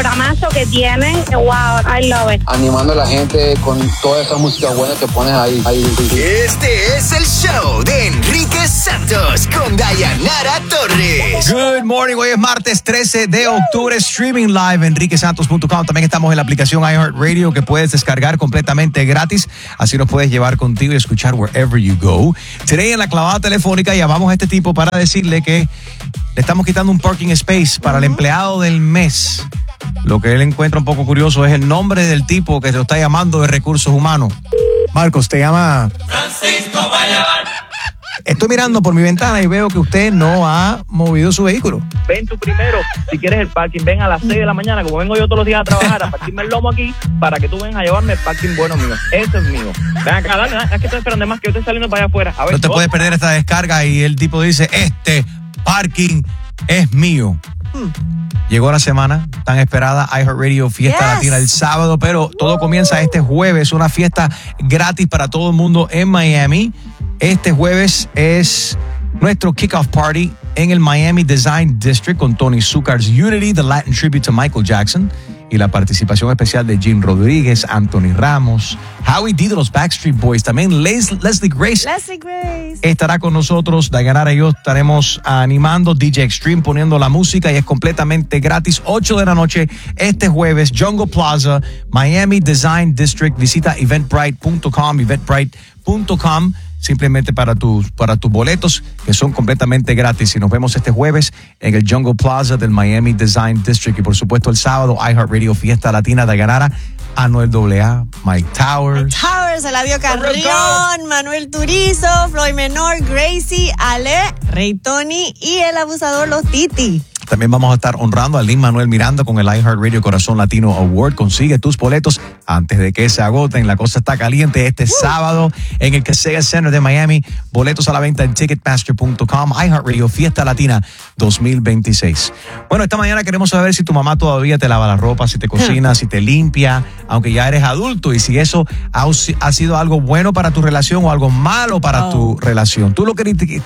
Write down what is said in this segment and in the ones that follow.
programazo que tienen. Wow, I love it. Animando a la gente con toda esa música buena que pones ahí. Este es el show de Enrique Santos con Dayanara Torres. Good morning, hoy es martes 13 de octubre, streaming live enriquesantos.com. También estamos en la aplicación iHeartRadio que puedes descargar completamente gratis. Así nos puedes llevar contigo y escuchar wherever you go. Today en la clavada telefónica llamamos a este tipo para decirle que le estamos quitando un parking space para el empleado del mes. Lo que él encuentra un poco curioso es el nombre del tipo que te lo está llamando de recursos humanos. Marcos, te llama Francisco Guayabal. Estoy mirando por mi ventana y veo que usted no ha movido su vehículo. Ven tú primero, si quieres el parking, ven a las 6 de la mañana, como vengo yo todos los días a trabajar, a partirme el lomo aquí, para que tú vengas a llevarme el parking bueno mío. Ese es mío. Ven acá, dale, es que estoy esperando más que yo estoy saliendo para allá afuera. A ver, no te puedes perder esta descarga y el tipo dice, este parking es mío. Llegó la semana tan esperada, iHeartRadio Fiesta Latina el sábado, pero todo comienza este jueves, una fiesta gratis para todo el mundo en Miami. Este jueves es nuestro kickoff party en el Miami Design District con Tony Zuccar's Unity, the Latin tribute to Michael Jackson, y la participación especial de Jim Rodríguez, Anthony Ramos, Howie D de los Backstreet Boys, también Leslie Grace estará con nosotros. Dayanara y yo estaremos animando, DJ Extreme poniendo la música y es completamente gratis. 8 de la noche este jueves, Jungle Plaza, Miami Design District. Visita eventbrite.com simplemente para tus boletos, que son completamente gratis. Y nos vemos este jueves en el Jungle Plaza del Miami Design District. Y por supuesto el sábado, iHeartRadio Fiesta Latina. Dayanara, Anuel AA, Mike Towers, Eladio Carrión, Manuel Turizo, Floyd Menor, Gracie, Ale, Rey Tony y el abusador Los Titi. También vamos a estar honrando a Lin-Manuel Miranda con el iHeartRadio Corazón Latino Award. Consigue tus boletos antes de que se agoten. La cosa está caliente este sábado en el Kaseya Center de Miami. Boletos a la venta en Ticketmaster.com. iHeartRadio Fiesta Latina 2026. Bueno, esta mañana queremos saber si tu mamá todavía te lava la ropa, si te cocina, si te limpia, aunque ya eres adulto, y si eso ha sido algo bueno para tu relación o algo malo para tu relación. ¿Tú lo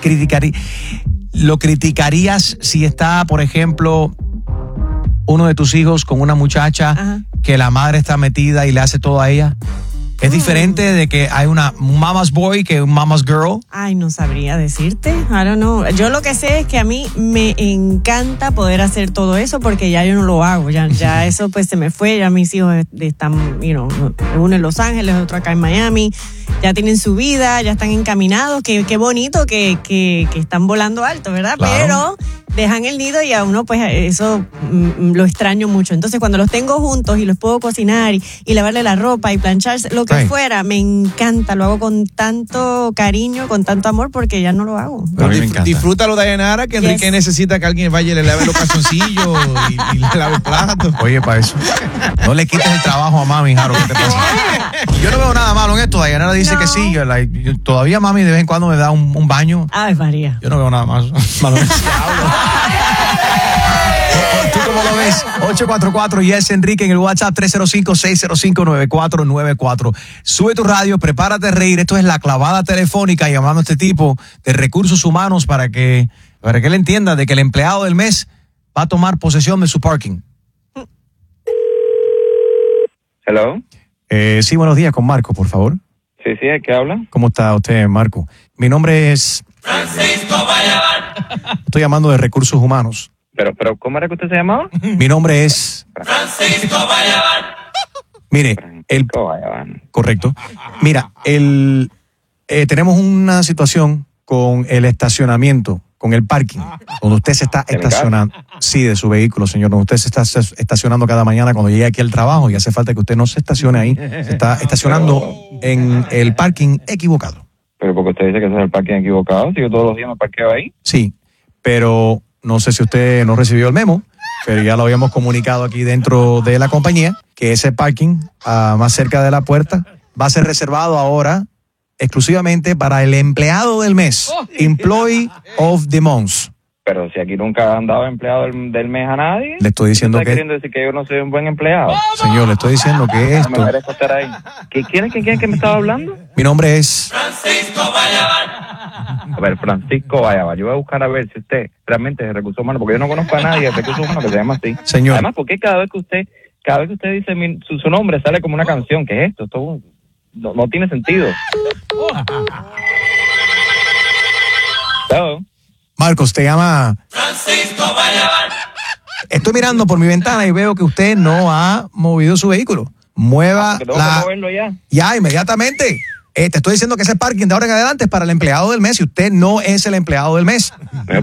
criticarías si está, por ejemplo, uno de tus hijos con una muchacha que la madre está metida y le hace todo a ella? ¿Es diferente de que hay un mama's boy que un mama's girl? Ay, no sabría decirte. I don't know. Yo lo que sé es que a mí me encanta poder hacer todo eso porque ya yo no lo hago. Ya eso pues se me fue. Ya mis hijos están, uno en Los Ángeles, otro acá en Miami. Ya tienen su vida, ya están encaminados. Qué bonito que están volando alto, ¿verdad? Claro. Pero dejan el nido y a uno pues eso lo extraño mucho. Entonces cuando los tengo juntos y los puedo cocinar y lavarle la ropa y plancharse, lo que fuera, me encanta. Lo hago con tanto cariño, con tanto amor porque ya no lo hago. A mí me encanta. Disfrútalo, Dayanara, que Enrique necesita que alguien vaya y le lave los calzoncillos y le lave el plato. Oye, para eso. No le quites el trabajo a mami, Jaro. ¿Qué te pasa? Yo no veo nada malo en esto. Dayanara dice que sí. Todavía mami de vez en cuando me da un baño. Ay, María. Yo no veo nada malo en eso. ¿Tú cómo lo ves? 844 Yes Enrique en el WhatsApp 305-605-9494. Sube tu radio, prepárate a reír. Esto es la clavada telefónica llamando a este tipo de recursos humanos para que él entienda de que el empleado del mes va a tomar posesión de su parking. Hello. Sí, buenos días, con Marco, por favor. Sí, ¿de qué habla? ¿Cómo está usted, Marco? Mi nombre es Francisco Guayabal. Estoy llamando de recursos humanos. Pero, ¿cómo era que usted se llamaba? Mi nombre es Francisco Guayabal. Mire, correcto. Mira, tenemos una situación con el estacionamiento, con el parking, donde usted se está estacionando. Sí, de su vehículo, señor. Donde usted se está estacionando cada mañana cuando llegue aquí al trabajo y hace falta que usted no se estacione ahí. Se está estacionando en el parking equivocado. Pero porque usted dice que ese es el parking equivocado, si yo todos los días me parqueo ahí. Sí, pero no sé si usted no recibió el memo, pero ya lo habíamos comunicado aquí dentro de la compañía, que ese parking más cerca de la puerta va a ser reservado ahora exclusivamente para el empleado del mes, Employee of the Month. Pero si aquí nunca han dado empleado del mes a nadie. Le estoy diciendo ¿Está queriendo decir que yo no soy un buen empleado? Señor, le estoy diciendo que esto... No me merezco estar ahí. ¿Quién es que me estaba hablando? Mi nombre es... Francisco Guayabal. A ver, Francisco Vallava, yo voy a buscar a ver si usted realmente es de recursos humanos, porque yo no conozco a nadie de recursos humanos que se llama así. Señor. Además, porque cada vez que usted dice su nombre sale como una canción, ¿qué es esto? Esto no tiene sentido. Hello. Marcos, te llama Francisco Vallava. Estoy mirando por mi ventana y veo que usted no ha movido su vehículo. Mueva Tengo que moverlo ya. Ya, inmediatamente. Te estoy diciendo que ese parking de ahora en adelante es para el empleado del mes y usted no es el empleado del mes.